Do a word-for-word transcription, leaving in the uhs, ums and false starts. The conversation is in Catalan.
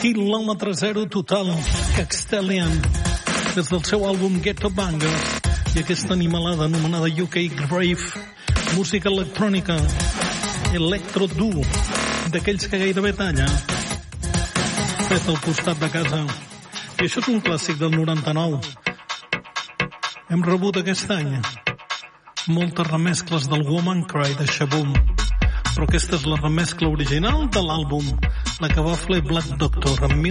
Quilòmetre zero total, Castellian, des del seu àlbum Ghetto Bangers, i aquesta animalada anomenada U K Grave, música electrònica, electro dur, d'aquells que gairebé talla, fet al costat de casa. I això és un clàssic del noranta-nou. Hem rebut aquest any moltes remescles del Woman Cry de Shaboom, però aquesta és la remescla original de l'àlbum, la que va fer Black Doctor en